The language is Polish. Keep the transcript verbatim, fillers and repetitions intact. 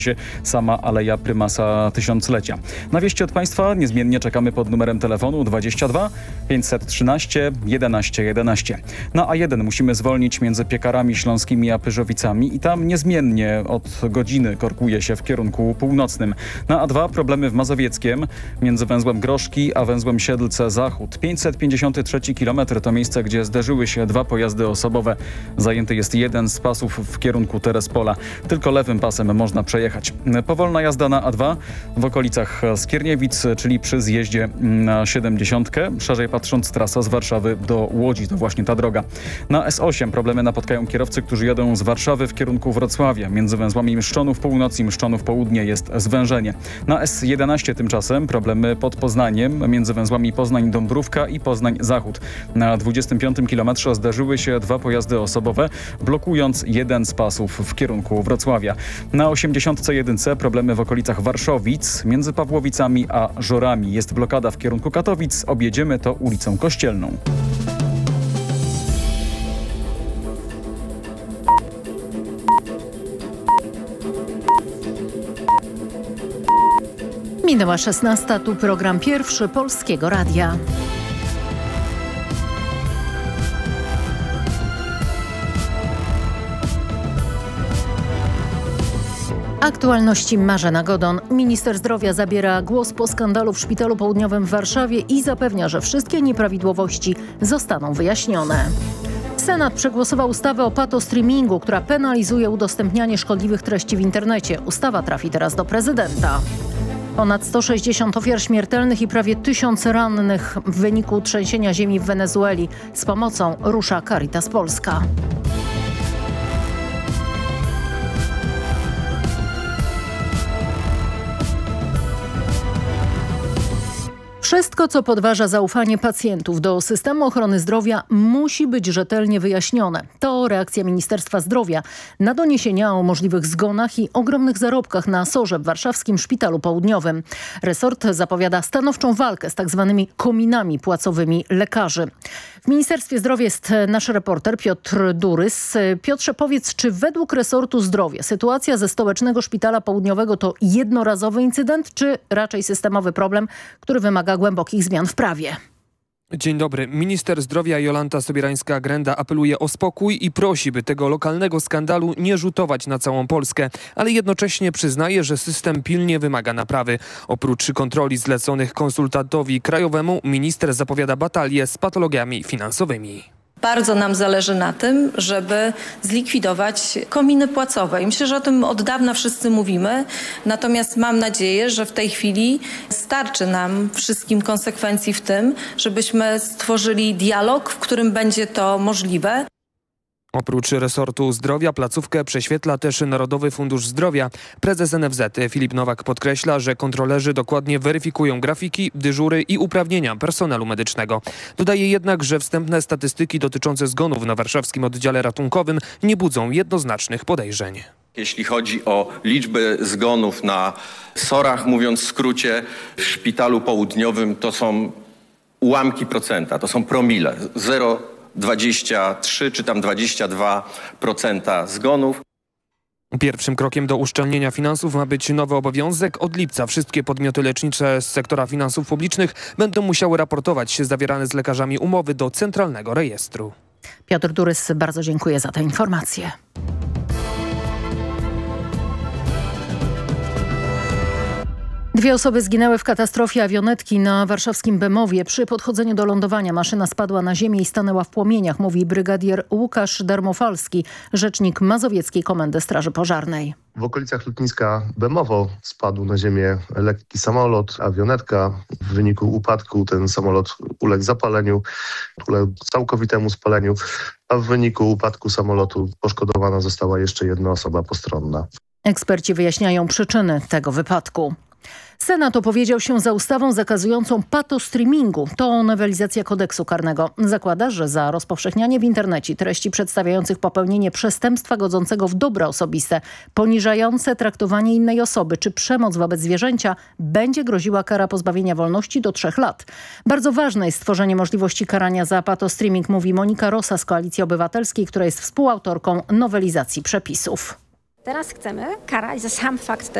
sama Aleja Prymasa Tysiąclecia. Na wieści od Państwa niezmiennie czekamy pod numerem telefonu dwadzieścia dwa pięćset trzynaście jedenaście jedenaście. Na A jeden musimy zwolnić między Piekarami Śląskimi a Pyrzowicami i tam niezmiennie od godziny korkuje się w kierunku północnym. Na A dwa problemy w Mazowieckiem między węzłem Groszki a węzłem Siedlce-Zachód. pięćset pięćdziesiąty trzeci kilometr to miejsce, gdzie zderzyły się dwa pojazdy osobowe. Zajęty jest jeden z pasów w kierunku Terespola. Tylko lewym pasem można przejechać. Powolna jazda na A dwa w okolicach Skierniewic, czyli przy zjeździe na siedemdziesiątkę. Szerzej patrząc trasa z Warszawy do Łodzi, to właśnie ta droga. Na S osiem problemy napotkają kierowcy, którzy jadą z Warszawy w kierunku Wrocławia. Między węzłami Mszczonów Północ i Mszczonów Południe jest zwężenie. Na S jedenaście tymczasem problemy pod Poznaniem, między węzłami Poznań-Dąbrówka i Poznań-Zachód. Na dwudziestym piątym kilometrze zderzyły się dwa pojazdy osobowe, blokując jeden z pasów w kierunku Wrocławia. Na osiemdziesiątce jedynce problemy w okolicach Warszowic, między Pawłowicami a Żorami. Jest blokada w kierunku Katowic, objedziemy to ulicą Kościelną. Minęła szesnasta, tu program pierwszy Polskiego Radia. Aktualności Marzena Godon. Minister zdrowia zabiera głos po skandalu w Szpitalu Południowym w Warszawie i zapewnia, że wszystkie nieprawidłowości zostaną wyjaśnione. Senat przegłosował ustawę o patostreamingu, która penalizuje udostępnianie szkodliwych treści w internecie. Ustawa trafi teraz do prezydenta. Ponad sto sześćdziesiąt ofiar śmiertelnych i prawie tysiąc rannych w wyniku trzęsienia ziemi w Wenezueli. Z pomocą rusza Caritas Polska. Wszystko, co podważa zaufanie pacjentów do systemu ochrony zdrowia, musi być rzetelnie wyjaśnione. To reakcja Ministerstwa Zdrowia na doniesienia o możliwych zgonach i ogromnych zarobkach na SOR-ze w warszawskim Szpitalu Południowym. Resort zapowiada stanowczą walkę z tak zwanymi kominami płacowymi lekarzy. W Ministerstwie Zdrowia jest nasz reporter Piotr Durys. Piotrze, powiedz, czy według resortu zdrowia sytuacja ze Stołecznego Szpitala Południowego to jednorazowy incydent, czy raczej systemowy problem, który wymaga głębokich zmian w prawie? Dzień dobry. Minister zdrowia Jolanta Sobierańska-Grenda apeluje o spokój i prosi, by tego lokalnego skandalu nie rzutować na całą Polskę, ale jednocześnie przyznaje, że system pilnie wymaga naprawy. Oprócz kontroli zleconych konsultantowi krajowemu, minister zapowiada batalię z patologiami finansowymi. Bardzo nam zależy na tym, żeby zlikwidować kominy płacowe. I myślę, że o tym od dawna wszyscy mówimy. Natomiast mam nadzieję, że w tej chwili starczy nam wszystkim konsekwencji w tym, żebyśmy stworzyli dialog, w którym będzie to możliwe. Oprócz resortu zdrowia placówkę prześwietla też Narodowy Fundusz Zdrowia. Prezes N F Z Filip Nowak podkreśla, że kontrolerzy dokładnie weryfikują grafiki, dyżury i uprawnienia personelu medycznego. Dodaje jednak, że wstępne statystyki dotyczące zgonów na warszawskim oddziale ratunkowym nie budzą jednoznacznych podejrzeń. Jeśli chodzi o liczbę zgonów na SOR-ach, mówiąc w skrócie, w Szpitalu Południowym to są ułamki procenta, to są promile, zero przecinek dwadzieścia trzy czy tam dwadzieścia dwa procent zgonów. Pierwszym krokiem do uszczelnienia finansów ma być nowy obowiązek. Od lipca wszystkie podmioty lecznicze z sektora finansów publicznych będą musiały raportować zawierane z lekarzami umowy do Centralnego Rejestru. Piotr Durys, bardzo dziękuję za tę informację. Dwie osoby zginęły w katastrofie awionetki na warszawskim Bemowie. Przy podchodzeniu do lądowania maszyna spadła na ziemię i stanęła w płomieniach, mówi brygadier Łukasz Darmofalski, rzecznik Mazowieckiej Komendy Straży Pożarnej. W okolicach lotniska Bemowo spadł na ziemię lekki samolot, awionetka. W wyniku upadku ten samolot uległ zapaleniu, uległ całkowitemu spaleniu, a w wyniku upadku samolotu poszkodowana została jeszcze jedna osoba postronna. Eksperci wyjaśniają przyczyny tego wypadku. Senat opowiedział się za ustawą zakazującą patostreamingu. To nowelizacja kodeksu karnego. Zakłada, że za rozpowszechnianie w internecie treści przedstawiających popełnienie przestępstwa godzącego w dobra osobiste, poniżające traktowanie innej osoby czy przemoc wobec zwierzęcia będzie groziła kara pozbawienia wolności do trzech lat. Bardzo ważne jest stworzenie możliwości karania za patostreaming, mówi Monika Rosa z Koalicji Obywatelskiej, która jest współautorką nowelizacji przepisów. Teraz chcemy karać za sam fakt